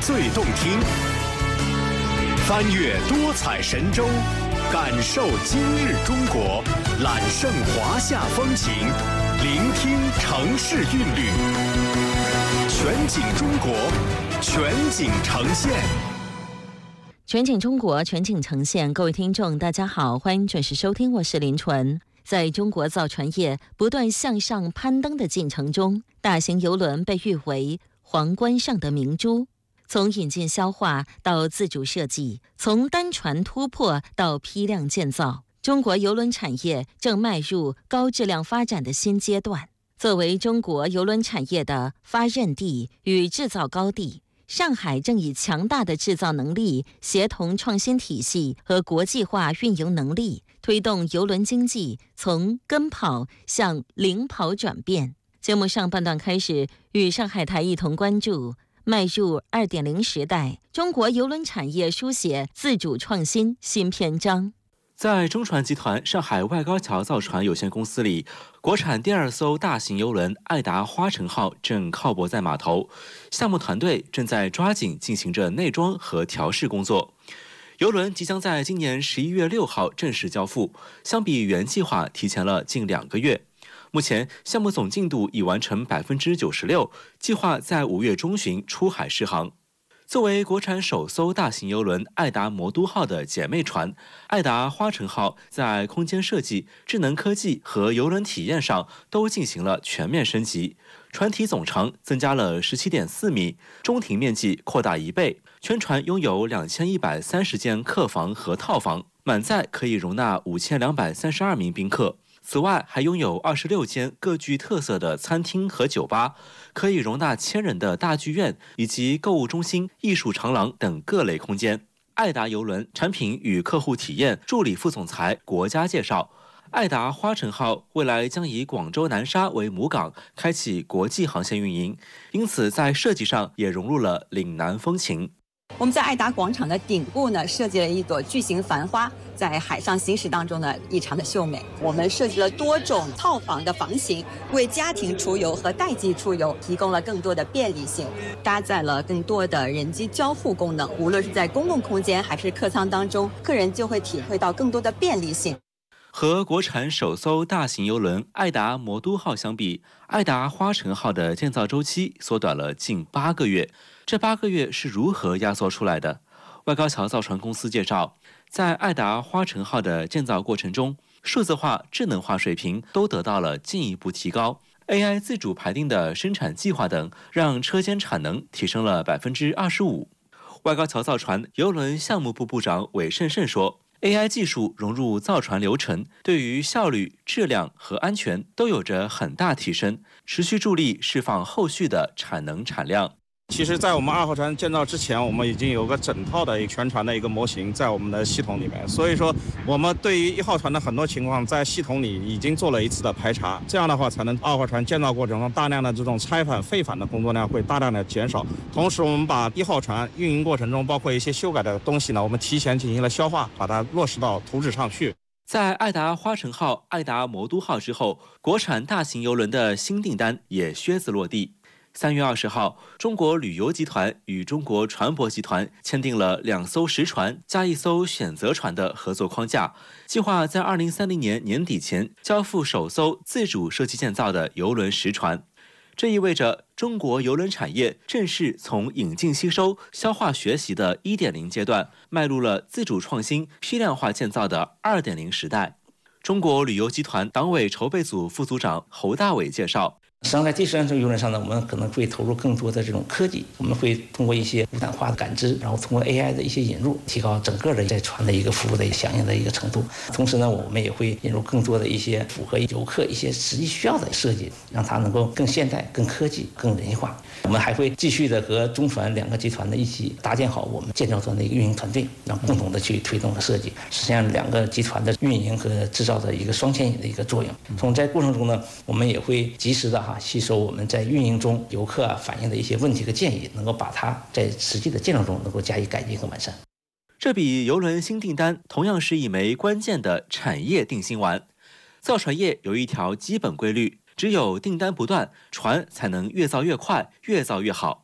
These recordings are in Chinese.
最动听。翻越多彩神州，感受今日中国，揽胜华夏风情，聆听城市韵律。全景中国，全景呈现。 全景中国，全景呈现。各位听众，大家好，欢迎准时收听，我是林纯。在中国造船业不断向上攀登的进程中，大型邮轮被誉为皇冠上的明珠。从引进消化到自主设计，从单船突破到批量建造，中国邮轮产业正迈入高质量发展的新阶段。作为中国邮轮产业的发轫地与制造高地，上海正以强大的制造能力、协同创新体系和国际化运营能力，推动邮轮经济从跟跑向领跑转变。节目上半段开始，与上海台一同关注迈入 2.0 时代，中国邮轮产业书写自主创新新篇章。 在中船集团上海外高桥造船有限公司里，国产第2艘大型邮轮爱达花城号正靠泊在码头，项目团队正在抓紧进行着内装和调试工作。邮轮即将在今年11月6号正式交付，相比原计划提前了近2个月。目前项目总进度已完成 96%， 计划在5月中旬出海试航。作为国产首艘大型邮轮爱达魔都号的姐妹船，爱达花城号在空间设计、智能科技和邮轮体验上都进行了全面升级。船体总长增加了 17.4 米，中庭面积扩大1倍，全船拥有2130间客房和套房，满载可以容纳5232名宾客。此外，还拥有26间各具特色的餐厅和酒吧，可以容纳1000人的大剧院，以及购物中心、艺术长廊等各类空间。爱达邮轮产品与客户体验助理副总裁国家介绍，爱达花城号未来将以广州南沙为母港，开启国际航线运营，因此在设计上也融入了岭南风情。 我们在爱达广场的顶部呢，设计了一朵巨型繁花，在海上行驶当中呢，异常的秀美。我们设计了多种套房的房型，为家庭出游和代际出游提供了更多的便利性，搭载了更多的人机交互功能。无论是在公共空间还是客舱当中，客人就会体会到更多的便利性。 和国产首艘大型邮轮爱达魔都号相比，爱达花城号的建造周期缩短了近8个月。这8个月是如何压缩出来的？外高桥造船公司介绍，在爱达花城号的建造过程中，数字化、智能化水平都得到了进一步提高。AI 自主排定的生产计划等，让车间产能提升了 25%。外高桥造船邮轮项目部部长韦胜胜说，AI 技术融入造船流程，对于效率、质量和安全都有着很大提升，持续助力释放后续的产能产量。 其实在我们2号船建造之前，我们已经有个整套的一个全船的一个模型在我们的系统里面，所以说我们对于1号船的很多情况在系统里已经做了一次的排查，这样的话才能2号船建造过程中大量的这种拆返废返的工作量会大量的减少。同时我们把1号船运营过程中包括一些修改的东西呢，我们提前进行了消化，把它落实到图纸上去。 在爱达花城号、爱达魔都号之后，国产大型邮轮的新订单也靴子落地。3月20号，中国旅游集团与中国船舶集团签订了2艘实船加1艘选择船的合作框架，计划在2030年年底前交付首艘自主设计建造的邮轮实船。这意味着中国邮轮产业正式从引进吸收、消化学习的 1.0 阶段，迈入了自主创新、批量化建造的 2.0 时代。中国旅游集团党委筹备组副组长侯大伟介绍， 实际上在第3艘邮轮上呢，我们可能会投入更多的这种科技，我们会通过一些无感化的感知，然后通过 AI 的一些引入，提高整个的在船的一个服务的响应的一个程度。同时呢，我们也会引入更多的一些符合游客一些实际需要的设计，让它能够更现代、更科技、更人性化。我们还会继续的和中船2个集团的一起搭建好我们建造端的一个运营团队，然后共同的去推动和设计，实现2个集团的运营和制造的一个双牵引的一个作用。从在过程中呢，我们也会及时的吸收我们在运营中游客反映的一些问题和建议，能够把它在实际的建造中能够加以改进和完善。 这笔邮轮新订单同样是一枚关键的产业定心丸。造船业有一条基本规律，只有订单不断，船才能越造越快，越造越好。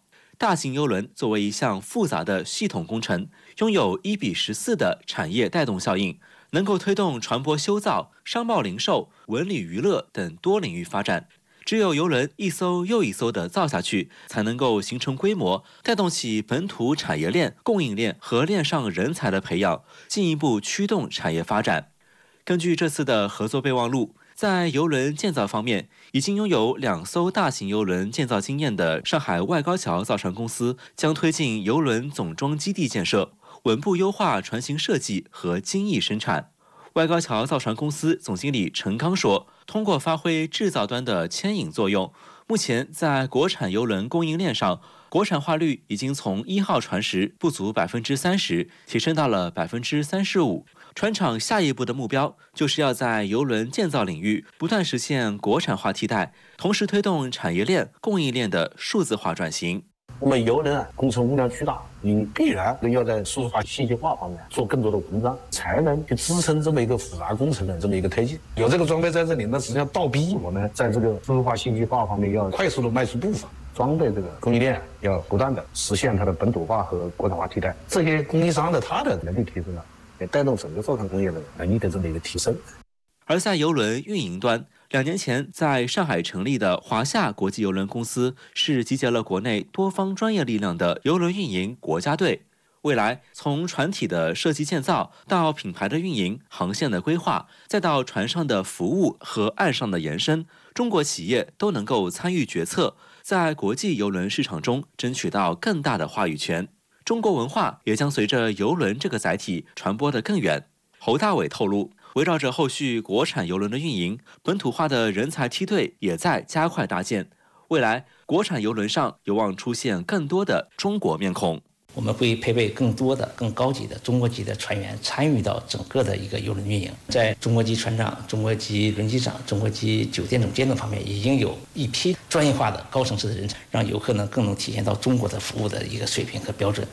大型邮轮作为一项复杂的系统工程，拥有1:14的产业带动效应，能够推动船舶修造、商贸零售、文旅娱乐等多领域发展。只有邮轮一艘又一艘的造下去，才能够形成规模，带动起本土产业链、供应链和链上人才的培养，进一步驱动产业发展。根据这次的合作备忘录，在邮轮建造方面，已经拥有2艘大型邮轮建造经验的上海外高桥造船公司将推进邮轮总装基地建设，稳步优化船型设计和精益生产。外高桥造船公司总经理陈刚说，通过发挥制造端的牵引作用，目前在国产邮轮供应链上，国产化率已经从1号船时不足30%提升到了35%。船厂下一步的目标就是要在邮轮建造领域不断实现国产化替代，同时推动产业链、供应链的数字化转型。 我们邮轮工程物量巨大，你必然要在数字化、信息化方面做更多的文章，才能去支撑这么一个复杂工程的这么一个推进。有这个装备在这里，那实际上倒逼我们在这个数字化、信息化方面要快速的迈出步伐。装备这个供应链要不断的实现它的本土化和国产化替代，这些供应商的它的能力提升了，也带动整个造船工业的能力的这么一个提升。 而在邮轮运营端，2年前在上海成立的华夏国际邮轮公司是集结了国内多方专业力量的邮轮运营国家队。未来从船体的设计建造到品牌的运营、航线的规划，再到船上的服务和岸上的延伸，中国企业都能够参与决策，在国际邮轮市场中争取到更大的话语权。中国文化也将随着邮轮这个载体传播得更远。侯大伟透露，围绕着后续国产邮轮的运营，本土化的人才梯队也在加快搭建。未来国产邮轮上有望出现更多的中国面孔。 我们会配备更多的、更高级的中国级的船员参与到整个的一个邮轮运营，在中国级船长、中国级轮机长、中国级酒店总监等方面，已经有一批专业化的高层次的人才，让游客呢更能体现到中国的服务的一个水平和标准。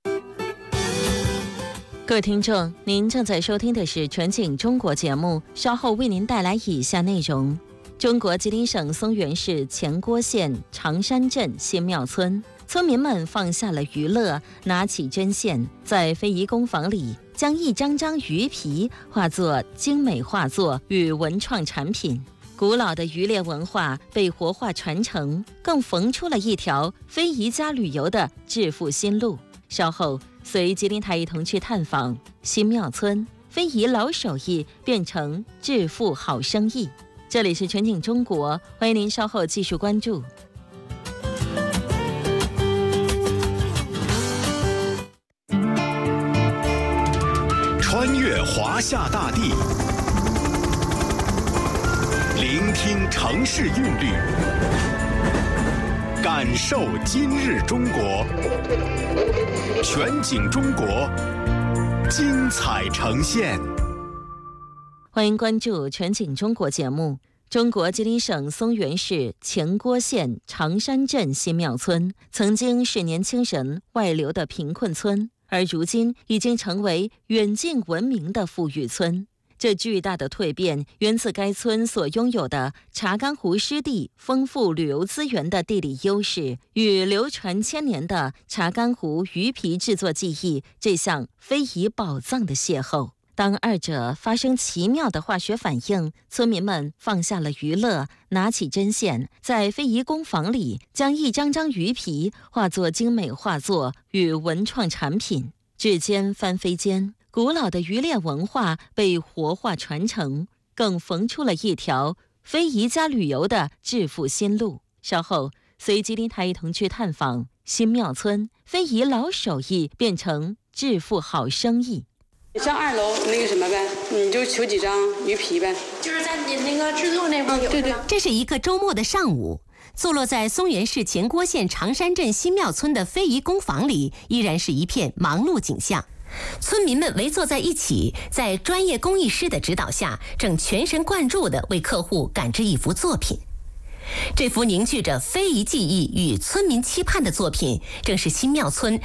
各位听众，您正在收听的是全景中国节目，稍后为您带来以下内容：中国吉林省松原市前郭县长山镇新庙村。村民们放下了娱乐，拿起针线，在非遗工坊里将一张张鱼皮化作精美画作与文创产品。古老的渔猎文化被活化传承，更缝出了一条非遗家旅游的致富新路。稍后随吉林台一同去探访新庙村，非遗老手艺变成致富好生意。这里是全景中国，欢迎您稍后继续关注。 穿越华夏大地，聆听城市韵律，感受今日中国。全景中国，精彩呈现。 欢迎关注全景中国节目。中国吉林省松原市前郭县长山镇新庙村曾经是年轻人外流的贫困村，而如今已经成为远近闻名的富裕村。这巨大的蜕变源自该村所拥有的查干湖湿地丰富旅游资源的地理优势，与流传千年的查干湖鱼皮制作技艺这项非遗宝藏的邂逅。当二者发生奇妙的化学反应，村民们放下了娱乐，拿起针线，在非遗工坊里将一张张鱼皮化作精美画作与文创产品。指尖翻飞间，古老的渔猎文化被活化传承，更缝出了一条非遗家旅游的致富新路。稍后随吉林台一同去探访新庙村，非遗老手艺变成致富好生意。 上2楼那个什么呗，你就求几张鱼皮呗， 就是在你那个制作那边有。 对对。 这是一个周末的上午，坐落在松原市前郭县长山镇新庙村的非遗工坊里，依然是一片忙碌景象。村民们围坐在一起，在专业工艺师的指导下，正全神贯注地为客户赶制一幅作品。这幅凝聚着非遗技艺与村民期盼的作品，正是新庙村